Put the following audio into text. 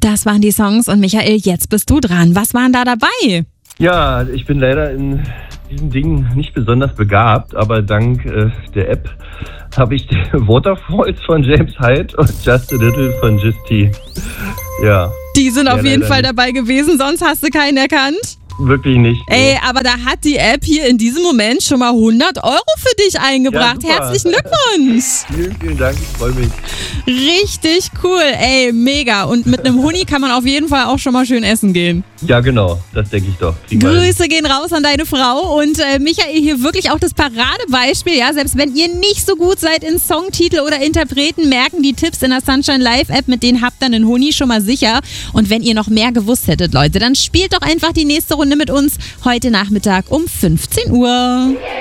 Das waren die Songs und Michael, jetzt bist du dran. Was waren da dabei? Ja, ich bin leider in diesem Ding nicht besonders begabt, aber dank der App habe ich die Waterfalls von James Hyde und Just a Little von Just-T. Ja. Die sind auf jeden Fall nicht. dabei gewesen, sonst hast du keinen erkannt. Wirklich nicht. Ey, aber da hat die App hier in diesem Moment schon mal 100 Euro für dich eingebracht. Ja, super. Herzlichen Glückwunsch. Vielen Dank, ich freue mich. Richtig cool, ey, mega. Und mit einem Huni kann man auf jeden Fall auch schon mal schön essen gehen. Ja, genau, das denke ich doch. Kriegen wir hin. Grüße gehen raus an deine Frau und Michael hier wirklich auch das Paradebeispiel, ja, selbst wenn ihr nicht so gut seid in Songtitel oder Interpreten, merken die Tipps in der Sunshine Live App, mit denen habt ihr einen Huni schon mal sicher. Und wenn ihr noch mehr gewusst hättet, Leute, dann spielt doch einfach die nächste Runde mit uns heute Nachmittag um 15 Uhr.